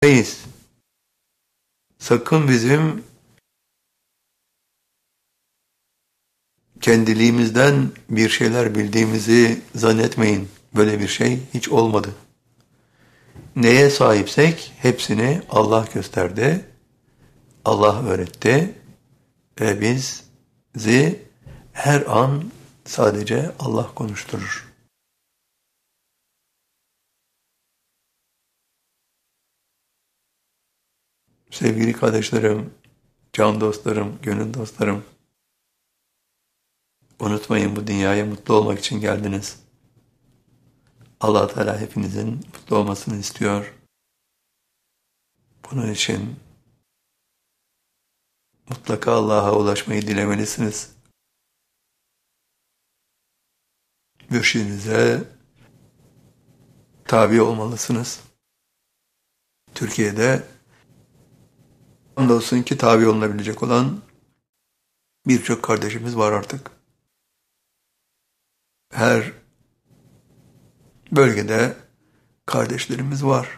Reis, sakın bizim kendiliğimizden bir şeyler bildiğimizi zannetmeyin. Böyle bir şey hiç olmadı. Neye sahipsek hepsini Allah gösterdi, Allah öğretti ve bizi her an sadece Allah konuşturur. Sevgili kardeşlerim, can dostlarım, gönül dostlarım, unutmayın bu dünyaya mutlu olmak için geldiniz. Allah Teala hepinizin mutlu olmasını istiyor. Bunun için mutlaka Allah'a ulaşmayı dilemelisiniz. Mürşidinize tabi olmalısınız. Türkiye'de andolsun ki tabi olunabilecek olan birçok kardeşimiz var artık. Her bölgede kardeşlerimiz var.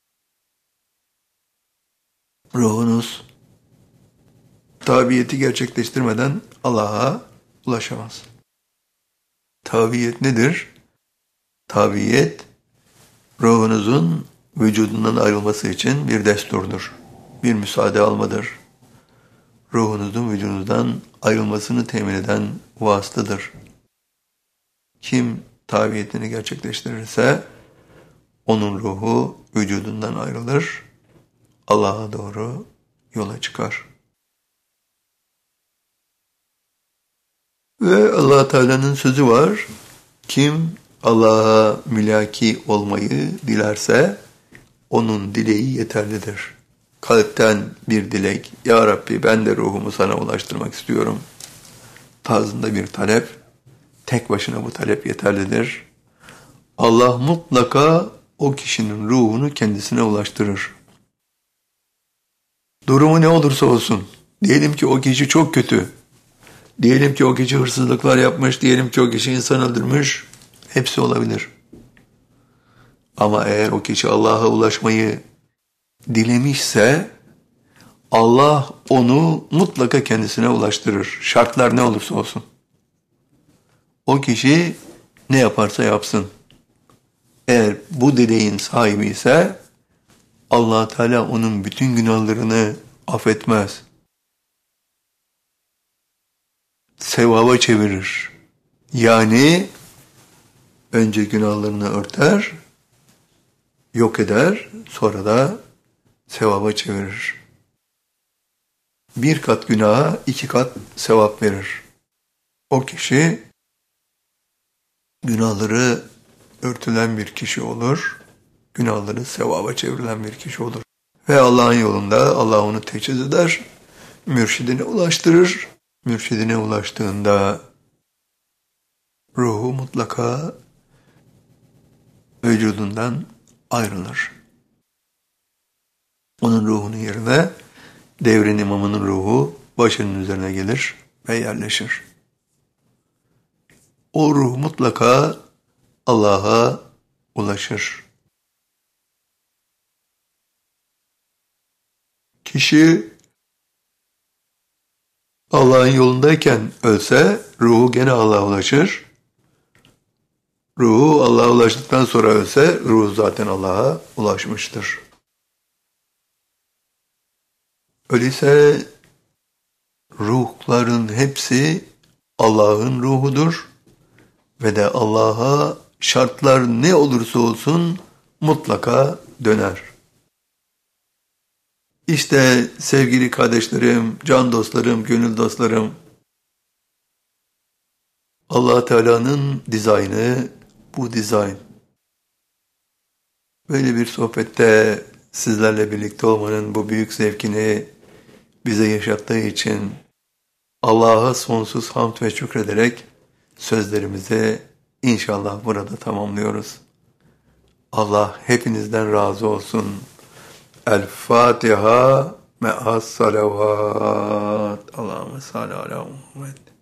Ruhunuz tabiyeti gerçekleştirmeden Allah'a ulaşamaz. Tabiyet nedir? Tabiyet, ruhunuzun vücudundan ayrılması için bir desturdur. Bir müsaade almadır. Ruhunuzun vücudunuzdan ayrılmasını temin eden vasıtadır. Kim tabiyetini gerçekleştirirse, onun ruhu vücudundan ayrılır, Allah'a doğru yola çıkar. Ve Allah Teala'nın sözü var, kim Allah'a mülaki olmayı dilerse, onun dileği yeterlidir. Kalpten bir dilek, Ya Rabbi ben de ruhumu sana ulaştırmak istiyorum tarzında bir talep, tek başına bu talep yeterlidir. Allah mutlaka o kişinin ruhunu kendisine ulaştırır. Durumu ne olursa olsun, diyelim ki o kişi çok kötü, diyelim ki o kişi hırsızlıklar yapmış, diyelim ki o kişi insan öldürmüş, hepsi olabilir. Ama eğer o kişi Allah'a ulaşmayı dilemişse, Allah onu mutlaka kendisine ulaştırır. Şartlar ne olursa olsun. O kişi ne yaparsa yapsın. Eğer bu dileğin sahibi ise Allah Teala onun bütün günahlarını affetmez. Sevaba çevirir. Yani önce günahlarını örter, yok eder, sonra da sevaba çevirir. Bir kat günaha 2 kat sevap verir. O kişi günahları örtülen bir kişi olur, günahları sevaba çevrilen bir kişi olur. Ve Allah'ın yolunda Allah onu teçhiz eder, mürşidine ulaştırır. Mürşidine ulaştığında ruhu mutlaka vücudundan ayrılır. Onun ruhunun yerine devrin imamının ruhu başının üzerine gelir ve yerleşir. O ruh mutlaka Allah'a ulaşır. Kişi Allah'ın yolundayken ölse ruhu gene Allah'a ulaşır. Ruhu Allah'a ulaştıktan sonra ölse ruhu zaten Allah'a ulaşmıştır. Öyleyse ruhların hepsi Allah'ın ruhudur ve de Allah'a şartlar ne olursa olsun mutlaka döner. İşte sevgili kardeşlerim, can dostlarım, gönül dostlarım, Allah Teala'nın dizaynı bu dizayn. Böyle bir sohbette sizlerle birlikte olmanın bu büyük zevkini bize yaşattığı için Allah'a sonsuz hamd ve şükrederek sözlerimizi inşallah burada tamamlıyoruz. Allah hepinizden razı olsun. El Fatiha me'as salavat. Allahümme salli ala Muhammed.